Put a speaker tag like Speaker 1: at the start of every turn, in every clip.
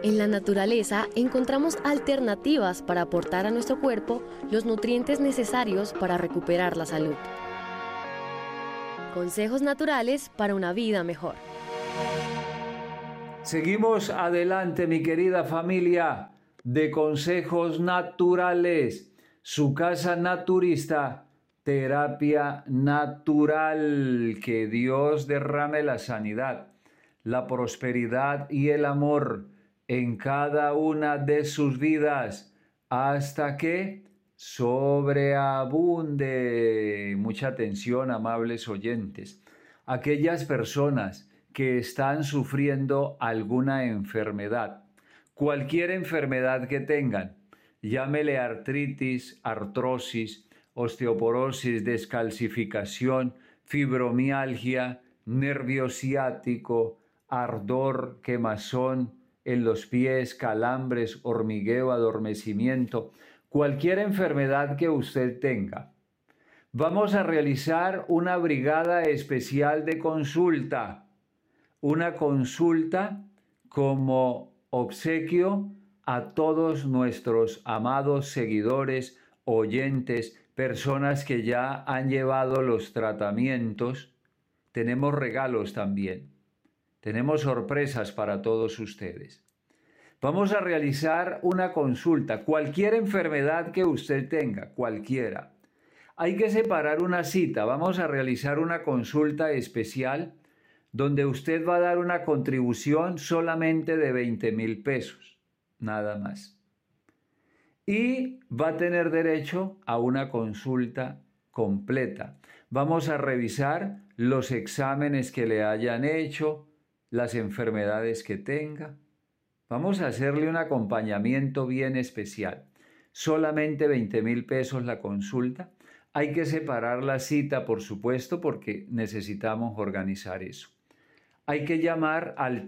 Speaker 1: En la naturaleza encontramos alternativas para aportar a nuestro cuerpo los nutrientes necesarios para recuperar la salud. Consejos naturales para una vida mejor.
Speaker 2: Seguimos adelante, mi querida familia de Consejos Naturales, su casa naturista, terapia natural. Que Dios derrame la sanidad, la prosperidad y el amor en cada una de sus vidas hasta que sobreabunde. Mucha atención, amables oyentes. Aquellas personas que están sufriendo alguna enfermedad, cualquier enfermedad que tengan, llámele artritis, artrosis, osteoporosis, descalcificación, fibromialgia, nervio ciático, ardor, quemazón en los pies, calambres, hormigueo, adormecimiento, cualquier enfermedad que usted tenga. Vamos a realizar una brigada especial de consulta, una consulta como obsequio a todos nuestros amados seguidores, oyentes, personas que ya han llevado los tratamientos. Tenemos regalos también. Tenemos sorpresas para todos ustedes. Vamos a realizar una consulta, cualquier enfermedad que usted tenga, cualquiera. Hay que separar una cita. Vamos a realizar una consulta especial donde usted va a dar una contribución solamente de 20,000 pesos, nada más. Y va a tener derecho a una consulta completa. Vamos a revisar los exámenes que le hayan hecho, las enfermedades que tenga. Vamos a hacerle un acompañamiento bien especial. Solamente 20,000 pesos la consulta. Hay que separar la cita, por supuesto, porque necesitamos organizar eso. Hay que llamar al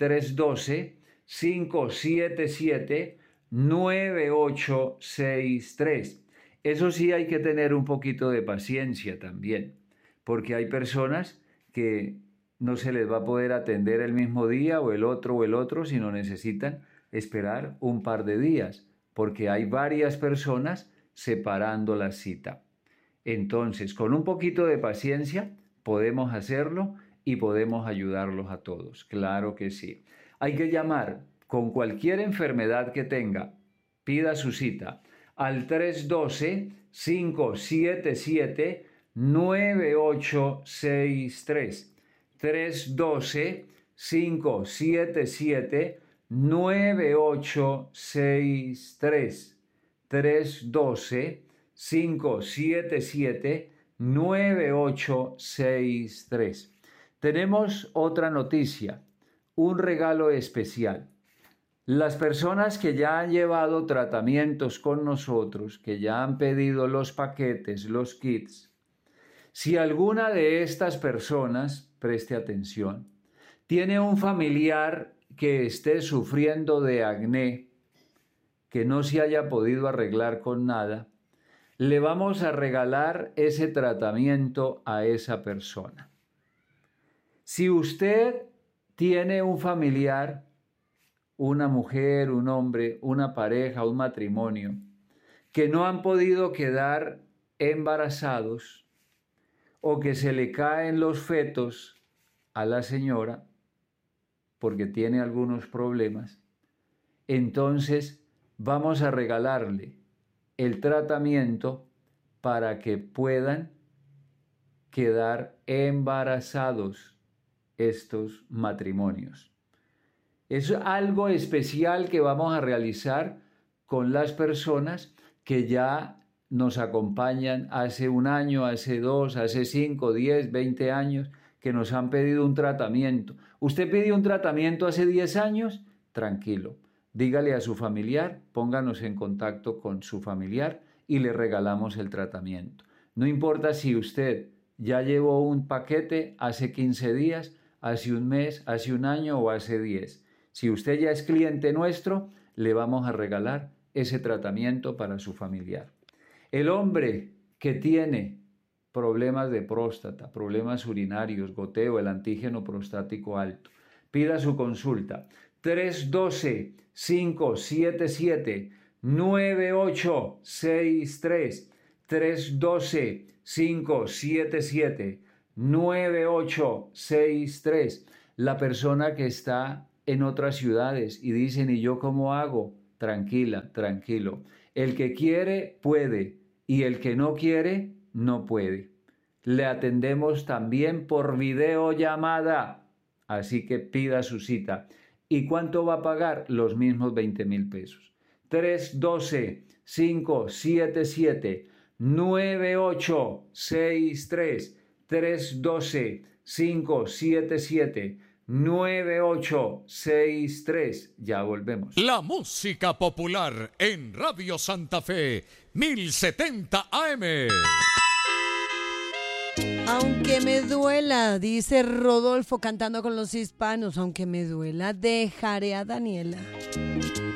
Speaker 2: 312-577-9863. Eso sí, hay que tener un poquito de paciencia también, porque hay personas que no se les va a poder atender el mismo día o el otro, sino necesitan esperar un par de días, porque hay varias personas separando la cita. Entonces, con un poquito de paciencia podemos hacerlo y podemos ayudarlos a todos. Claro que sí. Hay que llamar con cualquier enfermedad que tenga. Pida su cita al 312-577-9863. 312-577-9863. 312-577-9863. Tenemos otra noticia, un regalo especial. Las personas que ya han llevado tratamientos con nosotros, que ya han pedido los paquetes, los kits, si alguna de estas personas, preste atención, tiene un familiar que esté sufriendo de acné, que no se haya podido arreglar con nada, le vamos a regalar ese tratamiento a esa persona. Si usted tiene un familiar, una mujer, un hombre, una pareja, un matrimonio, que no han podido quedar embarazados o que se le caen los fetos a la señora porque tiene algunos problemas, entonces vamos a regalarle el tratamiento para que puedan quedar embarazados estos matrimonios. Es algo especial que vamos a realizar con las personas que ya nos acompañan hace un año, hace 2, hace 5, 10, 20 años, que nos han pedido un tratamiento. ¿Usted pidió un tratamiento hace 10 años? Tranquilo. Dígale a su familiar, pónganos en contacto con su familiar y le regalamos el tratamiento. No importa si usted ya llevó un paquete hace 15 días, hace un mes, hace un año o hace 10. Si usted ya es cliente nuestro, le vamos a regalar ese tratamiento para su familiar. El hombre que tiene problemas de próstata, problemas urinarios, goteo, el antígeno prostático alto, pida su consulta. 312-577-9863. 312-577-9863. La persona que está en otras ciudades y dicen, ¿y yo cómo hago? Tranquila, tranquilo. El que quiere, puede, y el que no quiere, no puede. Le atendemos también por videollamada, así que pida su cita. ¿Y cuánto va a pagar? Los mismos 20,000 pesos. 312-577-9863. 312-577-9863. Ya volvemos.
Speaker 3: La música popular en Radio Santa Fe, 1070 AM.
Speaker 4: Aunque me duela, dice Rodolfo cantando con los hispanos, aunque me duela, dejaré a Daniela.